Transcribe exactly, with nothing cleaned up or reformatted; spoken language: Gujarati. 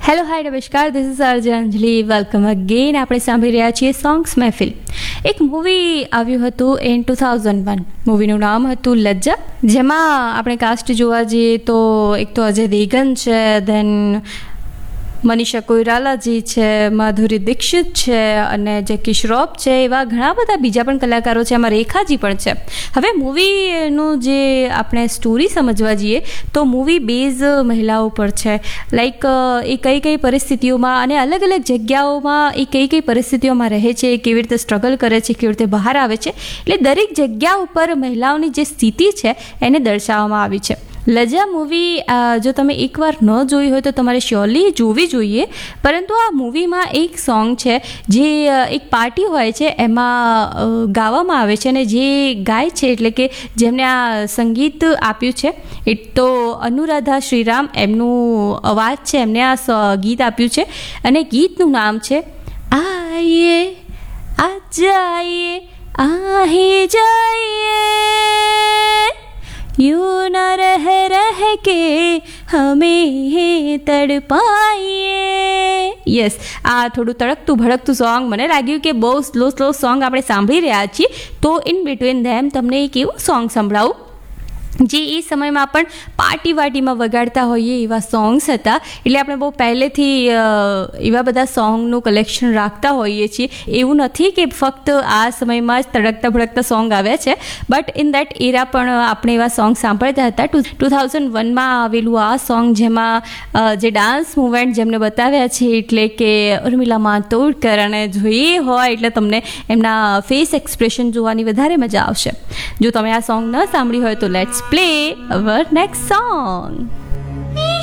હેલો હાય નમસ્કાર, this is RJ Anjali. Welcome again. આપણે સાંભળી રહ્યા છીએ સોંગ્સ મહેફિલ. એક મૂવી આવ્યું હતું ઇન ટુ થાઉઝન્ડ વન. મૂવીનું નામ હતું લજ્જા, જેમાં આપણે કાસ્ટ જોવા જઈએ તો એક તો અજય દેવગન છે, દેન મનીષા કોઈરાલાજી છે, માધુરી દીક્ષિત છે અને જેકી શ્રોફ છે. એવા ઘણા બધા બીજા પણ કલાકારો છે, એમાં રેખાજી પણ છે. હવે મૂવીનું જે આપણે સ્ટોરી સમજવા જઈએ તો મૂવી બેઝ મહિલાઓ પર છે. લાઈક એ કઈ કઈ પરિસ્થિતિઓમાં અને અલગ અલગ જગ્યાઓમાં એ કઈ કઈ પરિસ્થિતિઓમાં રહે છે, કેવી રીતે સ્ટ્રગલ કરે છે, કેવી રીતે બહાર આવે છે. એટલે દરેક જગ્યા ઉપર મહિલાઓની જે સ્થિતિ છે એને દર્શાવવામાં આવી છે. લજા મૂવી જો તમે એકવાર ન જોઈ હોય તો તમારે શ્યોરલી જોવી જોઈએ. પરંતુ આ મૂવીમાં એક સોંગ છે જે એક પાર્ટી હોય છે એમાં ગાવામાં આવે છે, અને જે ગાય છે એટલે કે જેમને આ સંગીત આપ્યું છે એ તો અનુરાધા શ્રીરામ, એમનું અવાજ છે, એમને આ ગીત આપ્યું છે. અને ગીતનું નામ છે આઈએ આ જાઈએ આહે જાઈએ यूं न रह रह के हमें तड़पाइए. યસ, આ થોડું તડકતું ભડકતું સોંગ મને લાગ્યું કે બહુ સ્લો સ્લો સોંગ આપણે સાંભળી રહ્યા છીએ, તો ઇન બિટવીન ધેમ તમને એક એવું સોંગ સંભળાવું જે એ સમયમાં પણ પાર્ટી વાર્ટીમાં વગાડતા હોઈએ એવા સોંગ્સ હતા. એટલે આપણે બહુ પહેલેથી એવા બધા સોંગનું કલેક્શન રાખતા હોઈએ છીએ. એવું નથી કે ફક્ત આ સમયમાં જ તડકતા ભડકતા સોંગ આવ્યા છે, બટ ઇન દેટ એરા પણ આપણે એવા સોંગ સાંભળતા હતા. ટુ ટુ થાઉઝન્ડ વનમાં આવેલું આ સોંગ, જેમાં જે ડાન્સ મૂવમેન્ટ જેમને બતાવ્યા છે એટલે કે ઉર્મિલા માતોડકર, અને જોઈએ હોય એટલે તમને એમના ફેસ એક્સપ્રેશન જોવાની વધારે મજા આવશે. જો તમે આ સોંગ ન સાંભળી હોય તો let's play our next song.